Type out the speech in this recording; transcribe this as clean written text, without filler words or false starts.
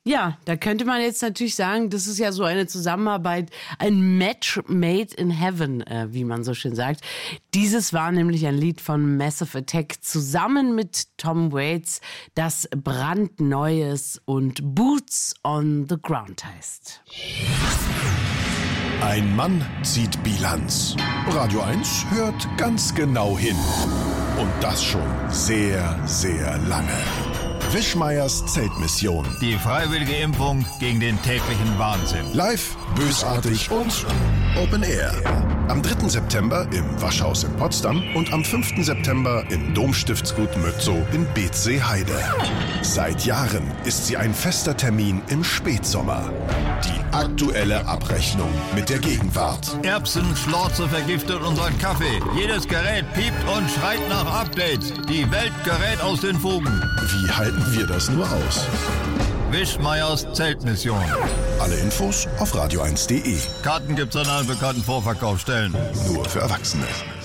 Ja, da könnte man jetzt natürlich sagen, das ist ja so eine Zusammenarbeit, ein Match made in heaven, wie man so schön sagt. Dieses war nämlich ein Lied von Massive Attack zusammen mit Tom Waits, das brandneues und Boots on the Ground heißt. Ein Mann zieht Bilanz. Radio 1 hört ganz genau hin. Und das schon sehr, sehr lange. Wischmeiers Zeltmission. Die freiwillige Impfung gegen den täglichen Wahnsinn. Live, bösartig und Open Air. Am 3. September im Waschhaus in Potsdam und am 5. September im Domstiftsgut Mötzow in Beetzsee-Heide. Seit Jahren ist sie ein fester Termin im Spätsommer. Die aktuelle Abrechnung mit der Gegenwart. Erbsenschlorze vergiftet unseren Kaffee. Jedes Gerät piept und schreit nach Updates. Die Welt gerät aus den Fugen. Wie halten wir das nur aus? Wischmeiers Zeltmission. Alle Infos auf radio1.de. Karten gibt's an allen bekannten Vorverkaufsstellen. Nur für Erwachsene.